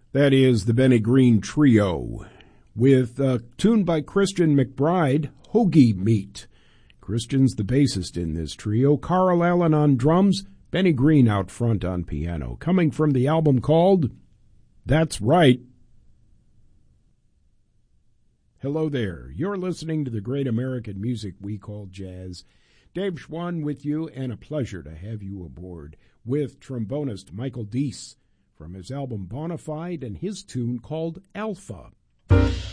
That is the Benny Green Trio with a tune by Christian McBride, Hoagie Meat. Christian's the bassist in this trio, Carl Allen on drums, Benny Green out front on piano, coming from the album called That's Right. Hello there. You're listening to the great American music we call jazz. Dave Schwann with you, and a pleasure to have you aboard with trombonist Michael Deese from his album Bonafide and his tune called Alpha.